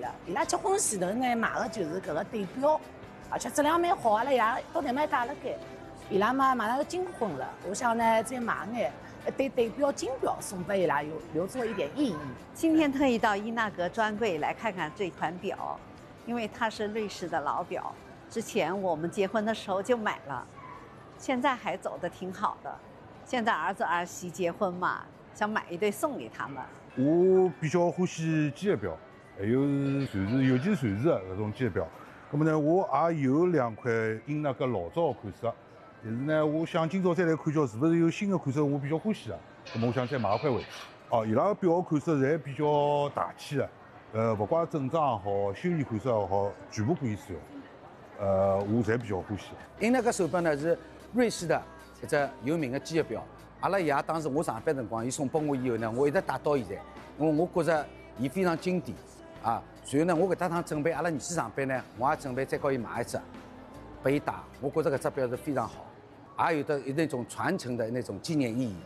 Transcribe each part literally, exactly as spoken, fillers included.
的。伊拉结婚前头呢买的就是搿个对表，而且质量蛮好，阿拉爷到台蛮带了该。伊拉嘛马上要金婚了，我想呢再买眼一对对表金表送给伊拉，有留作一点意义。 今天特意到伊纳格专柜来看看这款表，因为它是瑞士的老表，之前我们结婚的时候就买了，现在还走得挺好的。现在儿子儿媳结婚嘛，想买一对送给他们。 我比较欢喜机械表，还有瑞士，尤其是瑞士的搿种机械表。那么呢，我也有两块英纳格老早的款式，但是呢，我想今朝再来看叫是不是有新的款式我比较欢喜的，那么我想再买一块回去。哦，伊拉表款式侪比较大气的，呃，不怪正装也好，休闲款式也好，全部可以使用。呃，我侪比较欢喜。 英纳格手表呢是瑞士的一只有名的机械表。阿拉爷当时我上班辰光，伊送拨我以后呢，我一直戴到现在，因为我觉着伊非常经典啊。随后呢，我搿搭趟准备阿拉儿子上班呢，我也准备再告伊买一只，拨伊戴。我觉着搿只表是非常好，也有的那种传承的那种纪念意义。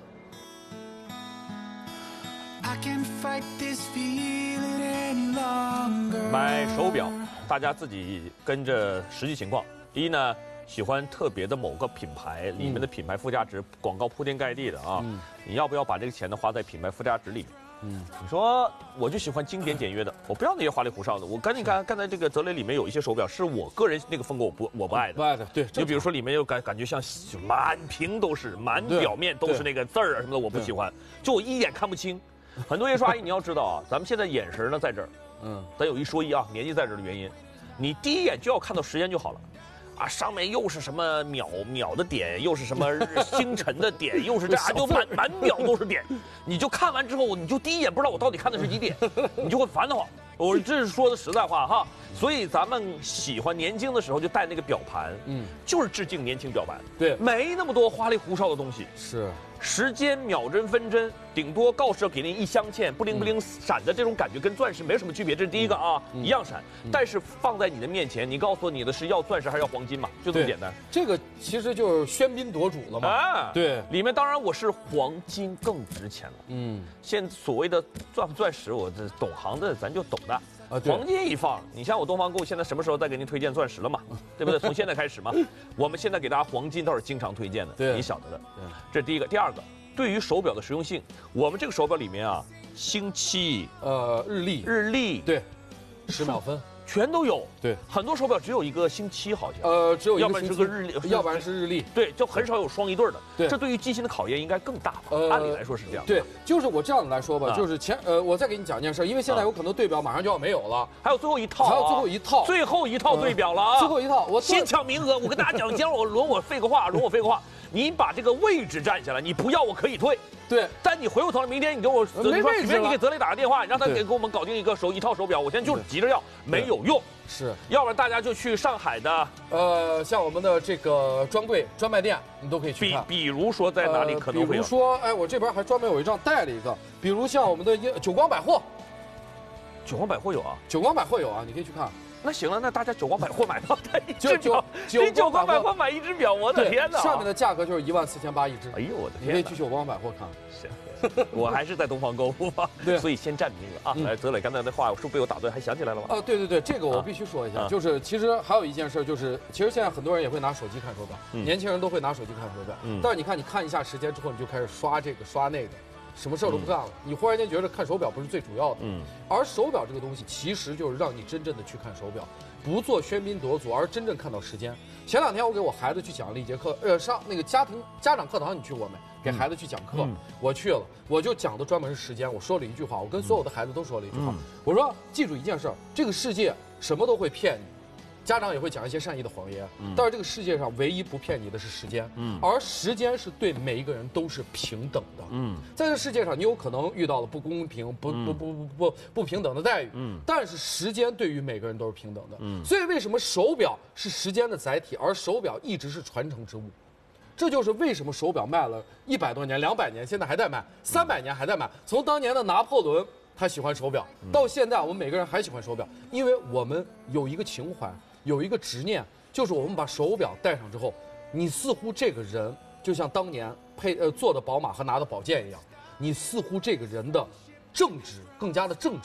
买手表，大家自己跟着实际情况。第一呢，喜欢特别的某个品牌，里面的品牌附加值广告铺天盖地的啊，嗯、你要不要把这个钱呢花在品牌附加值里？嗯，你说我就喜欢经典简约的，我不要那些花里胡哨的。我赶紧看，刚才这个泽雷里面有一些手表是我个人那个风格我不我不爱的， 不爱的，对。 就比如说里面有感感觉像满屏都是，满表面都是那个字儿啊什么的，我不喜欢，就我一眼看不清。很多爷叔阿姨，你要知道啊，咱们现在眼神呢在这儿，嗯，咱有一说一啊，年纪在这儿的原因，你第一眼就要看到时间就好了。啊，上面又是什么秒秒的点，又是什么星辰的点，又是这样，就满满表都是点。你就看完之后，你就第一眼不知道我到底看的是几点，你就会烦得慌。我这是说的实在话哈。所以咱们喜欢年轻的时候就带那个表盘，嗯，就是致敬年轻表盘。 对， 没那么多花里胡哨的东西。 是。 时间秒针分针，顶多告示给您一镶嵌，不灵不灵闪的这种感觉跟钻石没什么区别，这是第一个啊，嗯、一样闪。嗯、但是放在你的面前，你告诉我你的是要钻石还是要黄金嘛？就这么简单。 这个其实就是喧宾夺主了嘛。啊，对， 里面当然我是黄金更值钱了。嗯，现所谓的钻不钻石，我这懂行的咱就懂的。啊，黄金一放，你像我东方购现在什么时候再给您推荐钻石了嘛？对不对？从现在开始嘛，我们现在给大家黄金倒是经常推荐的，对，你晓得的。这是第一个，第二个，对于手表的实用性，我们这个手表里面啊，星期、 呃日历、 日历， 对，十秒分。 全都有， 对， 很多手表只有一个星期，好像， 呃，只有一个要不然是个日历， 要不然是日历， 对，就很少有双一对的， 对， 这对于机芯的考验应该更大吧？呃，按理来说是这样， 对，就是我这样来说吧，就是前呃，我再给你讲一件事，因为现在有可能对表马上就要没有了， 还有最后一套， 还有最后一套， 最后一套对表了啊， 最后一套，我先抢名额，我跟大家讲，今天我轮我废个话，轮我废个话。你把这个位置占下来，你不要我可以退。 对， 但你回过头来，明天你给我， 没位置了， 随便你给泽雷打个电话，让他给给我们搞定一个手一套手表，我现在就是急着要，没有用。 是， 要不然大家就去上海的， 呃，像我们的这个专柜专卖店，你都可以去看。 比比如说在哪里可能会有？ 比如说，哎，我这边还专门有一张带了一个，比如像我们的久光百货， 久光百货有啊， 久光百货有啊，你可以去看。 那行了，那大家久光百货买吧，一只表， 你久光百货买一只表，我的天哪！ 上面的价格就是一万四千八一只。 哎呦我的天！ 你可以去久光百货看。 行，我还是在东方购物吧。对，所以先占名额啊。来，泽磊刚才的话是不是被我打断？还想起来了吗？ 啊，对对对，这个我必须说一下，就是其实还有一件事，就是其实现在很多人也会拿手机看手表，年轻人都会拿手机看手表。嗯。但是你看，你看一下时间之后，你就开始刷这个刷那个。什么事儿都不干了，嗯、你忽然间觉得看手表不是最主要的，嗯，而手表这个东西其实就是让你真正的去看手表，不做喧宾夺主，而真正看到时间。前两天我给我孩子去讲了一节课，呃，上那个家庭家长课堂，你去过没？给孩子去讲课，嗯、我去了，我就讲的专门是时间。我说了一句话，我跟所有的孩子都说了一句话，嗯、我说记住一件事儿，这个世界什么都会骗你。家长也会讲一些善意的谎言，嗯、但是这个世界上唯一不骗你的是时间，嗯、而时间是对每一个人都是平等的。嗯，在这世界上，你有可能遇到了不公平、不不不不不不平等的待遇，嗯，但是时间对于每个人都是平等的。嗯，所以为什么手表是时间的载体，而手表一直是传承之物？这就是为什么手表卖了一百多年、两百年，现在还在卖，三百年还在卖。从当年的拿破仑他喜欢手表，到现在我们每个人还喜欢手表，因为我们有一个情怀。有一个执念，就是我们把手表戴上之后，你似乎这个人就像当年配呃坐的宝马和拿的宝剑一样，你似乎这个人的正直更加的正直，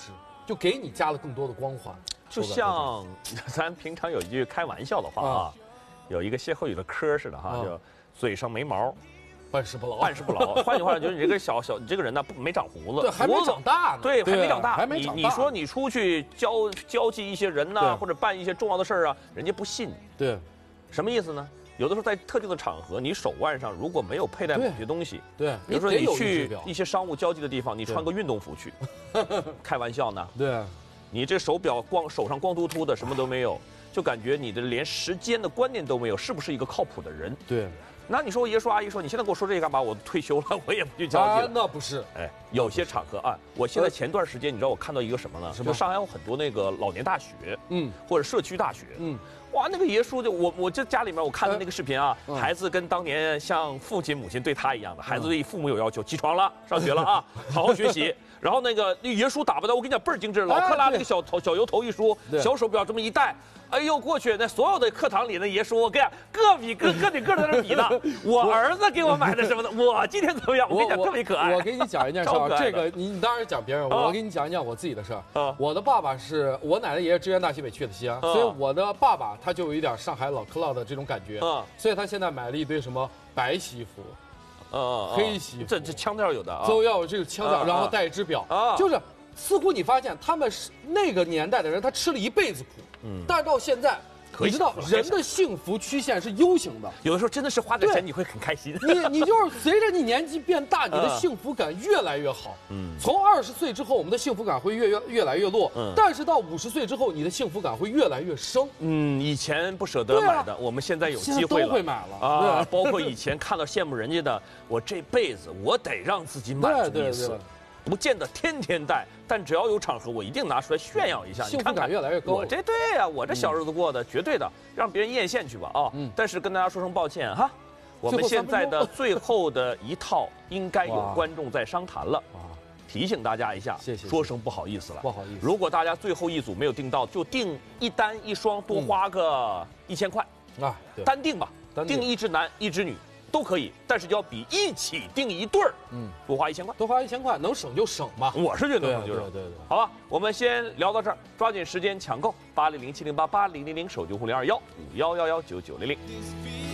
就给你加了更多的光环。 就像咱平常有一句开玩笑的话啊，有一个歇后语的嗑似的哈，就嘴上没毛。 办事不牢， 办事不牢。换句话就是你这个小小，你这个人呢没长胡子， 对，还没长大呢， 对，还没长大， 还没长大。 你你说你出去交交际一些人呐，或者办一些重要的事儿啊，人家不信你。 对， 什么意思呢？有的时候在特定的场合，你手腕上如果没有佩戴某些东西， 对， 比如说你去一些商务交际的地方，你穿个运动服去，开玩笑呢？ 对， 你这手表光手上光秃秃的，什么都没有，就感觉你的连时间的观念都没有，是不是一个靠谱的人？ 对。 那你说我爷叔阿姨说你现在给我说这个干嘛？我退休了，我也不去交际了。 啊，那不是。 哎，有些场合啊，我现在前段时间你知道我看到一个什么呢？就上海有很多那个老年大学，嗯，或者社区大学，嗯，哇，那个爷叔就我我这家里面我看的那个视频啊，孩子跟当年像父亲母亲对他一样的，孩子对父母有要求，起床了，上学了啊，好好学习。然后那个那爷叔打扮的，我跟你讲倍儿精致，老克拉那个小头小油头一梳，小手表这么一戴。哎呦，过去那所有的课堂里的爷叔，我跟你讲，个比个个比个在那比呢。我儿子给我买的什么的，我今天怎么样？我跟你讲，特别可爱。 我给你讲一件事啊，这个你你当然讲别人，我给你讲一讲我自己的事儿。我的爸爸是我奶奶爷爷支援大西北去的西安，所以我的爸爸他就有一点上海老克拉的这种感觉，所以他现在买了一堆什么白西服。呃，黑西服， 这这腔调有的啊， 都要有这个腔调，然后戴一只表啊，就是似乎你发现他们是那个年代的人，他吃了一辈子苦，嗯，但是到现在，你知道人的幸福曲线是 U 型的， 有的时候真的是花点钱你会很开心， 你你就是随着你年纪变大，你的幸福感越来越好，嗯，从二十岁之后，我们的幸福感会越越越来越落，嗯，但是到五十岁之后，你的幸福感会越来越升， 嗯，以前不舍得买的，我们现在有机会了， 都会买了啊，包括以前看到羡慕人家的，我这辈子我得让自己满足一次。不见得天天戴，但只要有场合，我一定拿出来炫耀一下。 幸福感越来越高。 我这对呀，我这小日子过的绝对的，让别人艳羡去吧啊！但是跟大家说声抱歉哈，我们现在的最后的一套应该有观众在商谈了啊，提醒大家一下， 谢谢， 说声不好意思了， 不好意思。 如果大家最后一组没有订到，就订一单一双，多花个一千块啊，单订吧，订一只男一只女。都可以，但是要比一起订一对儿，嗯，多花一千块， 多花一千块，能省就省嘛。 我是觉得能省就省。 对对对， 好吧，我们先聊到这儿，抓紧时间抢购八零零七零八八零零零手机户零二幺五幺幺幺九九零零。